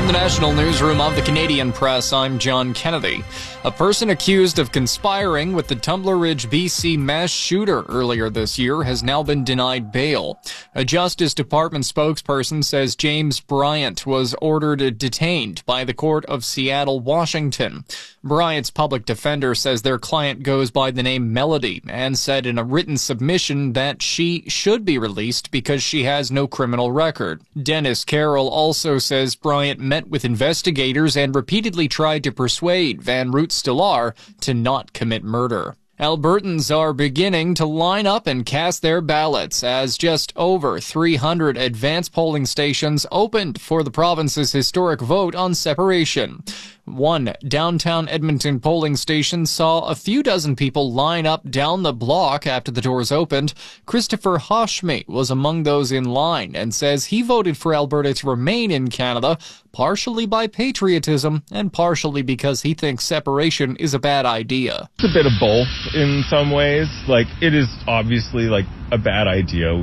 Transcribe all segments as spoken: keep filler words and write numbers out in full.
From the National Newsroom of the Canadian Press, I'm John Kennedy. A person accused of conspiring with the Tumbler Ridge, B C mass shooter earlier this year has now been denied bail. A Justice Department spokesperson says James Bryant was ordered detained by the Court of Seattle, Washington. Bryant's public defender says their client goes by the name Melody and said in a written submission that she should be released because she has no criminal record. Dennis Carroll also says Bryant met with investigators and repeatedly tried to persuade Van Root-Stellar to not commit murder. Albertans are beginning to line up and cast their ballots as just over three hundred advance polling stations opened for the province's historic vote on separation. One downtown Edmonton polling station saw a few dozen people line up down the block after the doors opened. Christopher Hoshme was among those in line and says he voted for Alberta to remain in Canada, partially by patriotism and partially because he thinks separation is a bad idea. It's a bit of both in some ways. Like, it is obviously like a bad idea.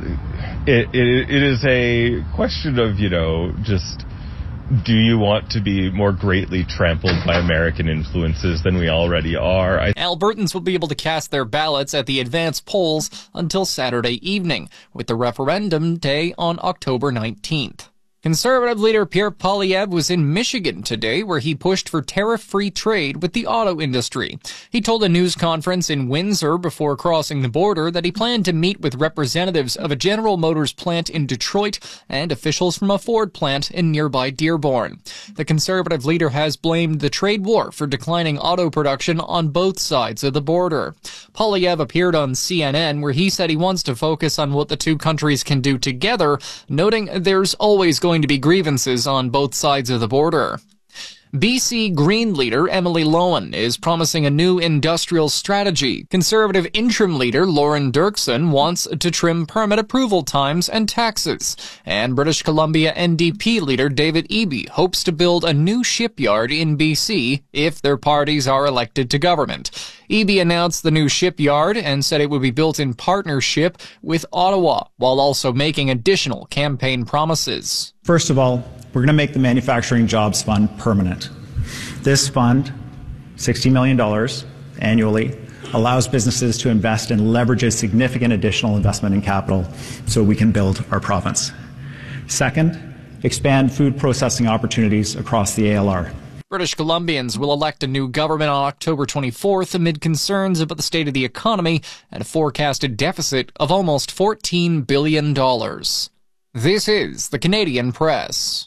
It, it, it is a question of, you know, just, do you want to be more greatly trampled by American influences than we already are? I- Albertans will be able to cast their ballots at the advance polls until Saturday evening, with the referendum day on October nineteenth. Conservative leader Pierre Poilievre was in Michigan today, where he pushed for tariff-free trade with the auto industry. He told a news conference in Windsor before crossing the border that he planned to meet with representatives of a General Motors plant in Detroit and officials from a Ford plant in nearby Dearborn. The conservative leader has blamed the trade war for declining auto production on both sides of the border. Poilievre appeared on C N N, where he said he wants to focus on what the two countries can do together, noting there's always going to be grievances on both sides of the border. B C Green leader Emily Lowen is promising a new industrial strategy. Conservative interim leader Lauren Dirksen wants to trim permit approval times and taxes. And British Columbia N D P leader David Eby hopes to build a new shipyard in B C if their parties are elected to government. Eby announced the new shipyard and said it would be built in partnership with Ottawa, while also making additional campaign promises. First of all, we're going to make the Manufacturing Jobs Fund permanent. This fund, sixty million dollars annually, allows businesses to invest and leverage a significant additional investment in capital so we can build our province. Second, expand food processing opportunities across the A L R. British Columbians will elect a new government on October twenty-fourth amid concerns about the state of the economy and a forecasted deficit of almost fourteen billion dollars. This is the Canadian Press.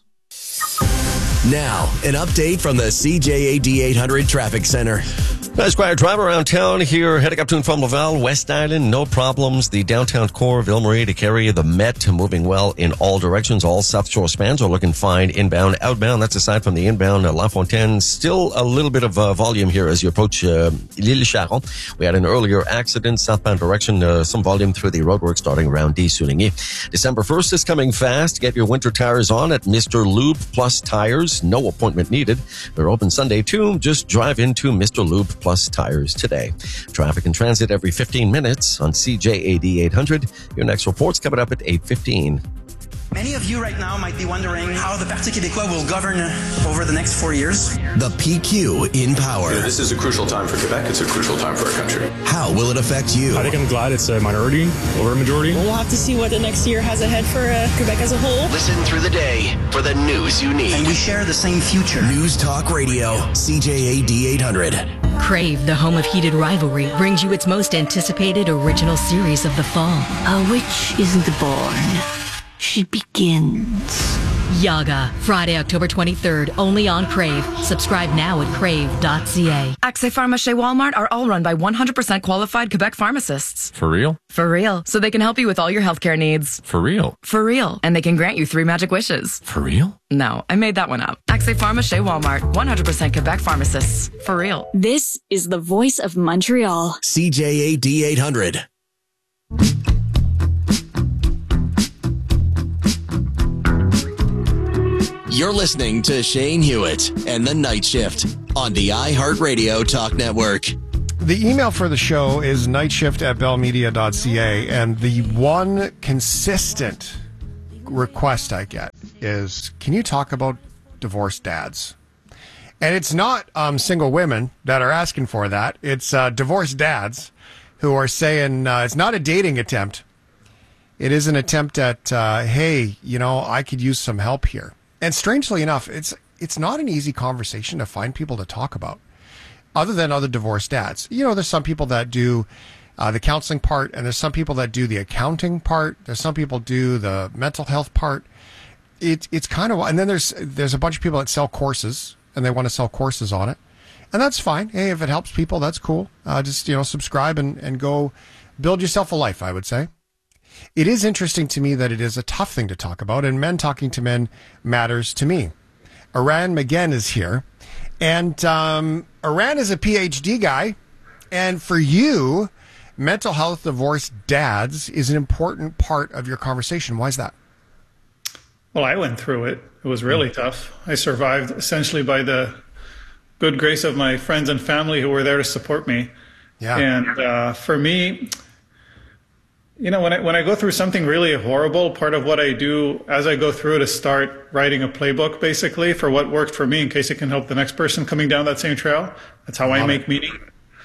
Now, an update from the C J A D eight hundred Traffic Center. Nice quiet drive around town here, heading up to and from Laval, West Island, no problems. The downtown core of Ville Marie to Carrie, the Met, moving well in all directions. All South Shore spans are looking fine inbound. Outbound, that's aside from the inbound, uh, La Fontaine, still a little bit of uh, volume here as you approach uh, L'Île Charon. We had an earlier accident, southbound direction, uh, some volume through the roadwork starting around D. Souligny. December first is coming fast. Get your winter tires on at Mister Lube Plus Tires. No appointment needed. They're open Sunday too. Just drive into Mister Lube Plus Tires today. Traffic and transit every fifteen minutes on C J A D eight hundred. Your next report's coming up at eight fifteen. Many of you right now might be wondering how the Parti Québécois will govern over the next four years. The P Q in power. Yeah, this is a crucial time for Quebec. It's a crucial time for our country. How will it affect you? I think I'm glad it's a minority over a majority. We'll have to see what the next year has ahead for uh, Quebec as a whole. Listen through the day for the news you need. And we share the same future. News Talk Radio, C J A D eight hundred. Crave, the home of heated rivalry, brings you its most anticipated original series of the fall. A witch isn't born. She begins. Yaga, Friday, October twenty-third, only on Crave. Subscribe now at crave dot c a. Accès Pharmacie Walmart are all run by one hundred percent qualified Quebec pharmacists. For real? For real. So they can help you with all your healthcare needs. For real? For real. And they can grant you three magic wishes. For real? No, I made that one up. Accès Pharmacie Walmart, one hundred percent Quebec pharmacists. For real. This is the voice of Montreal. C J A D eight hundred. You're listening to Shane Hewitt and the Night Shift on the iHeartRadio Talk Network. The email for the show is nightshift at bell media dot c a, and the one consistent request I get is, can you talk about divorced dads. And it's not um, single women that are asking for that. It's uh, divorced dads who are saying uh, it's not a dating attempt. It is an attempt at, uh, hey, you know, I could use some help here. And strangely enough, it's it's not an easy conversation to find people to talk about, other than other divorced dads. You know, there's some people that do uh, the counseling part, and there's some people that do the accounting part. There's some people do the mental health part. It, it's kind of, and then there's there's a bunch of people that sell courses, and they want to sell courses on it. And that's fine. Hey, if it helps people, that's cool. Uh, just, you know, subscribe and, and go build yourself a life, I would say. It is interesting to me that it is a tough thing to talk about, and men talking to men matters to me. Eran Magen is here, and um, Eran is a P H D guy, and for you, mental health divorced dads is an important part of your conversation. Why is that? Well, I went through it. It was really tough. I survived essentially by the good grace of my friends and family who were there to support me. Yeah. And uh, for me, you know, when I, when I go through something really horrible, part of what I do as I go through it is start writing a playbook, basically, for what worked for me in case it can help the next person coming down that same trail. That's how I, I make it. meaning.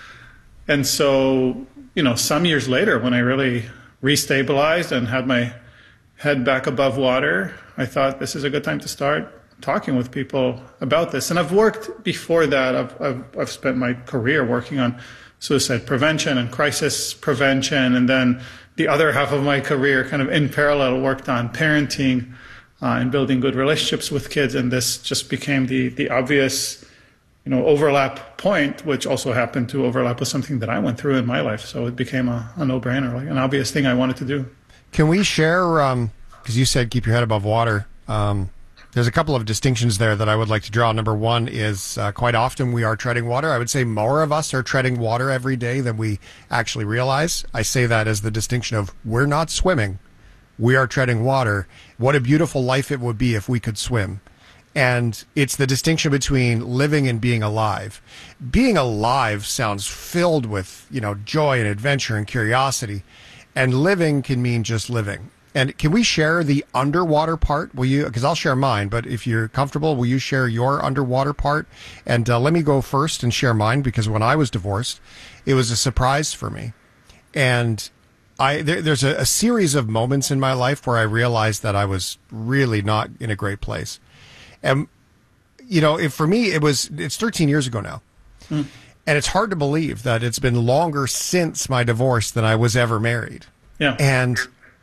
And so, you know, some years later, when I really restabilized and had my head back above water, I thought this is a good time to start talking with people about this. And I've worked before that. I've, I've, I've spent my career working on suicide prevention and crisis prevention. And then the other half of my career kind of in parallel worked on parenting uh, and building good relationships with kids. And this just became the, the obvious, you know, overlap point, which also happened to overlap with something that I went through in my life. So it became a, a no-brainer, like an obvious thing I wanted to do. Can we share, um, because you said keep your head above water, um, there's a couple of distinctions there that I would like to draw. Number one is uh, quite often we are treading water. I would say more of us are treading water every day than we actually realize. I say that as the distinction of we're not swimming, we are treading water. What a beautiful life it would be if we could swim. And it's the distinction between living and being alive. Being alive sounds filled with, you know, joy and adventure and curiosity. And living can mean just living. And can we share the underwater part? Will you? Because I'll share mine, but if you're comfortable, will you share your underwater part? And uh, let me go first and share mine, because when I was divorced, it was a surprise for me. And I there, there's a, a series of moments in my life where I realized that I was really not in a great place. And, you know, if, for me, it was, it's thirteen years ago now. Mm. And it's hard to believe that it's been longer since my divorce than I was ever married. Yeah. And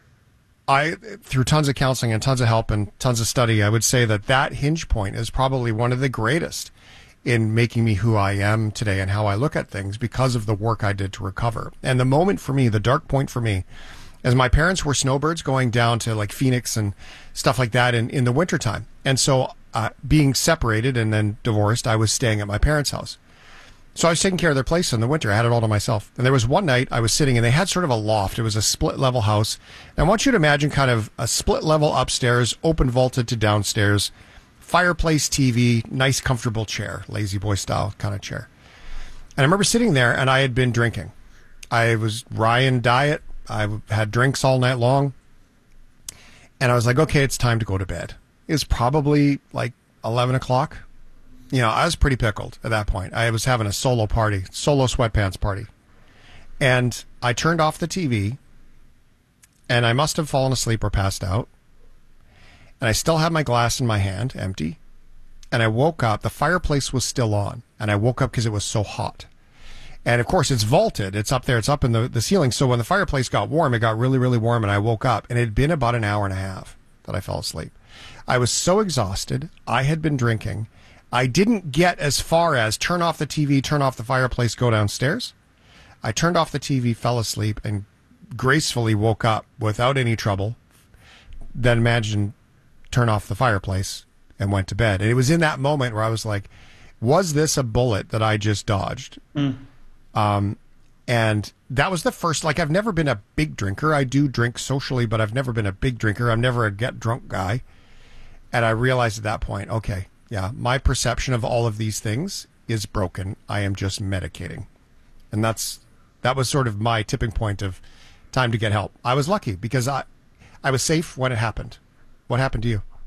I, through tons of counseling and tons of help and tons of study, I would say that that hinge point is probably one of the greatest in making me who I am today and how I look at things, because of the work I did to recover. And the moment for me, the dark point for me, as my parents were snowbirds going down to like Phoenix and stuff like that in, in the wintertime. And so uh, being separated and then divorced, I was staying at my parents' house. So I was taking care of their place in the winter. I had it all to myself. And there was one night I was sitting, and they had sort of a loft. It was a split-level house. And I want you to imagine kind of a split-level upstairs, open vaulted to downstairs, fireplace, T V, nice comfortable chair, lazy boy style kind of chair. And I remember sitting there, and I had been drinking. I was Ryan diet. I had drinks all night long. And I was like, okay, it's time to go to bed. It was probably like eleven o'clock. You know, I was pretty pickled at that point. I was having a solo party, solo sweatpants party. And I turned off the T V, and I must have fallen asleep or passed out. And I still had my glass in my hand, empty. And I woke up. The fireplace was still on. And I woke up because it was so hot. And, of course, it's vaulted. It's up there. It's up in the, the ceiling. So when the fireplace got warm, it got really, really warm, and I woke up. And it had been about an hour and a half that I fell asleep. I was so exhausted. I had been drinking. I didn't get as far as turn off the T V, turn off the fireplace, go downstairs. I turned off the T V, fell asleep, and gracefully woke up without any trouble. Then imagine turn off the fireplace and went to bed. And it was in that moment where I was like, was this a bullet that I just dodged? Mm. Um, and that was the first, like, I've never been a big drinker. I do drink socially, but I've never been a big drinker. I'm never a get drunk guy. And I realized at that point, okay, yeah, my perception of all of these things is broken. I am just medicating. And that's that was sort of my tipping point of time to get help. I was lucky because I I was safe when it happened. What happened to you?